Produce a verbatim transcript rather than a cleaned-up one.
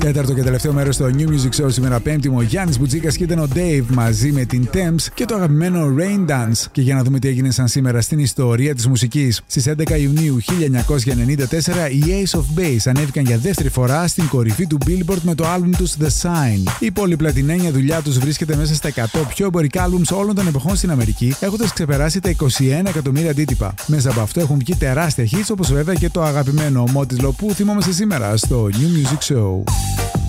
Τέταρτο και τελευταίο μέρος στο New Music Show σήμερα Πέμπτη, ο Γιάννης Μπουτζίκας και ήταν ο Dave μαζί με την Thames και το αγαπημένο Rain Dance. Και για να δούμε τι έγινε σαν σήμερα στην ιστορία της μουσικής. Στις έντεκα Ιουνίου χίλια εννιακόσια ενενήντα τέσσερα οι Ace of Base ανέβηκαν για δεύτερη φορά στην κορυφή του Billboard με το άλμπουμ τους The Sign. Η πολυπλατινένια δουλειά τους βρίσκεται μέσα στα εκατό πιο εμπορικά άλμπουμς όλων των εποχών στην Αμερική, έχοντας ξεπεράσει τα είκοσι ένα εκατομμύρια αντίτυπα. Μέσα από αυτό έχουν βγει τεράστια hits, όπως βέβαια και το αγαπημένο Motis Low που θυμόμαστε σήμερα στο New Music Show.